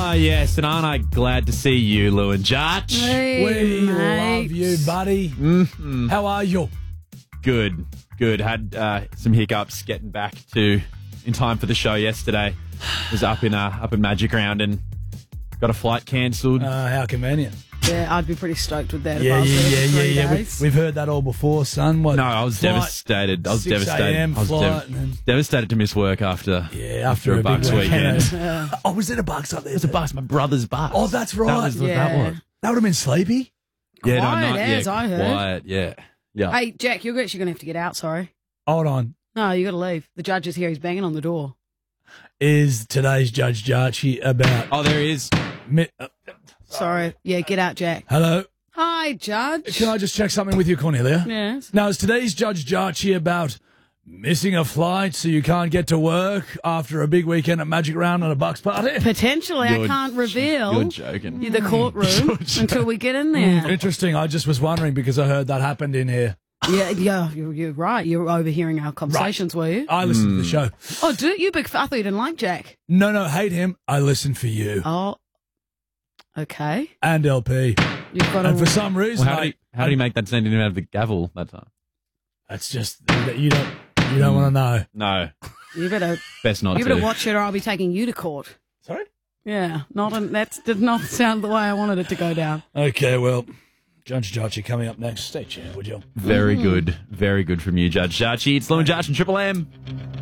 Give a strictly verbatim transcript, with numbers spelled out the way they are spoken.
Ah, yes, and aren't I glad to see you, Lou and Judge? Hey, We mate. love you, buddy. Mm-hmm. How are you? Good, good. Had uh, some hiccups getting back to in time for the show yesterday. Was up in uh, up in Magic Round and got a flight cancelled. Uh, how convenient. Yeah, I'd be pretty stoked with that. if Yeah, I was yeah, there for yeah, yeah, three yeah. We, days. we've heard that all before, son. What? no, I was flight, devastated. I was six devastated. a.m. I was flight and then- devastated to miss work after Yeah, after, a a, Bucks big weekend. weekend. Oh, was it a Bucks up there? It was a bus, my brother's bus. Oh, that's right. That was what that Yeah. was. That would have been sleepy. Yeah, no, Quiet not as, yeah, I heard. Quiet, yeah, yeah. Hey, Jack, you're actually going to have to get out, sorry. Hold on. No, you got to leave. The judge is here. He's banging on the door. Is today's Judge Jarchi about... Oh, there he is. Mi- uh, Sorry. Yeah, get out, Jack. hello? Hi, Judge. Can I just check something with you, Cornelia? Yes. Now, is today's Judge Jarchi about missing a flight so you can't get to work after a big weekend at Magic Round and a Bucks party? Potentially, I You're- can't reveal You're joking. the courtroom until we get in there. Interesting. I just was wondering because I heard that happened in here. Yeah, yeah, you're, you're right. You're overhearing our conversations, were you? I listened to the show. Oh, do you, big fat? I thought you didn't like Jack. No, no, hate him. I listen for you Oh, okay. and L P. You've got And for to. some reason, Well, how, I- did he, how did he make that sound in out of the gavel that time? that's just that you don't you don't want to know. No, You better. best not You to. better watch it, or I'll be taking you to court. Sorry. Yeah, not. An, that did not sound the way I wanted it to go down. Okay, well, Judge Jarchi coming up next. Stay tuned, would you? Very good, very good from you, Judge Jarchi. It's Lou and Josh and Triple M.